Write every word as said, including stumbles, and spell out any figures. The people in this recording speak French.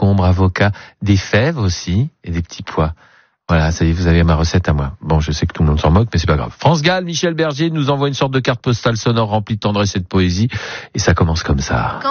concombre, avocat, des fèves aussi et des petits pois. Voilà, ça y est, vous avez ma recette à moi. Bon, je sais que tout le monde s'en moque, mais c'est pas grave. France Gall, Michel Berger nous envoie une sorte de carte postale sonore remplie de tendresse et de poésie, et ça commence comme ça.